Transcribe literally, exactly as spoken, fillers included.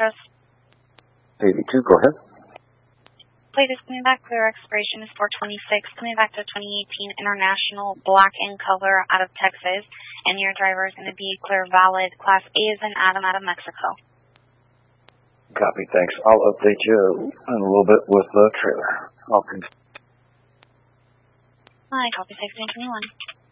address? eighty-two, go ahead. Plate is coming back clear. Expiration is four twenty-six. Coming back to twenty eighteen International, black in color, out of Texas. And your driver is going to be clear valid. Class A is in Adam out of Mexico. Copy, thanks. I'll update you in a little bit with the trailer. I'll continue. Hi, copy six twenty-one.